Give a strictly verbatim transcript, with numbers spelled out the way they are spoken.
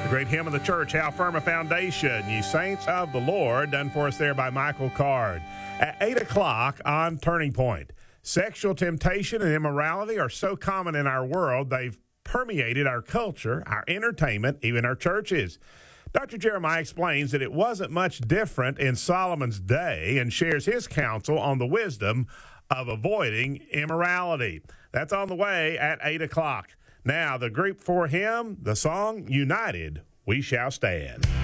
Great hymn of the church, How Firm a Foundation, Ye Saints of the Lord, done for us there by Michael Card. At eight o'clock on Turning Point, sexual temptation and immorality are so common in our world, they've permeated our culture, our entertainment, even our churches. Doctor Jeremiah explains that it wasn't much different in Solomon's day and shares his counsel on the wisdom of avoiding immorality. That's on the way at eight o'clock. Now, the group for him, the song, United We Shall Stand.